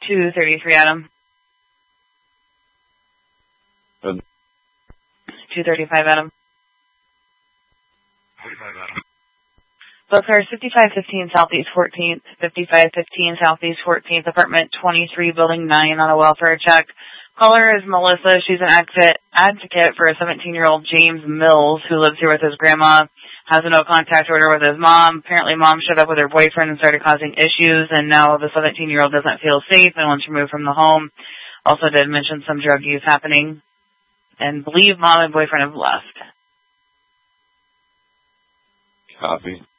233, Adam. 235, Adam. 45, Adam. Both cars, 5515 Southeast 14th, 5515 Southeast 14th, apartment 23, building 9 on a welfare check. Caller is Melissa. She's an advocate for a 17-year-old James Mills who lives here with his grandma, has a no contact order with his mom. Apparently mom showed up with her boyfriend and started causing issues, and now the 17-year-old doesn't feel safe and wants removed from the home. Also did mention some drug use happening, and believe mom and boyfriend have left. Copy.